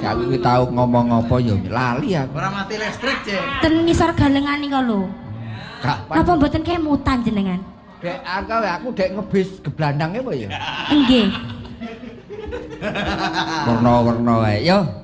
Gak kuwi tau ngomong apa ya lali aku. Ora mati listrik, Cek. Ten ngisor galengan iki lho. Gak Napa mboten kemutan jenengan? Dek aku dek ngebis geblandangnya apa ya? Nggih. Warna-warna wae. Yo,